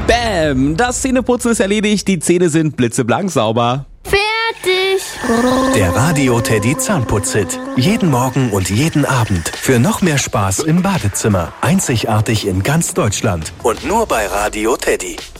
Bäm, das Zähneputzen ist erledigt, die Zähne sind blitzeblank sauber. Fertig. Der Radio Teddy Zahnputz-Hit. Jeden Morgen und jeden Abend. Für noch mehr Spaß im Badezimmer. Einzigartig in ganz Deutschland. Und nur bei Radio Teddy.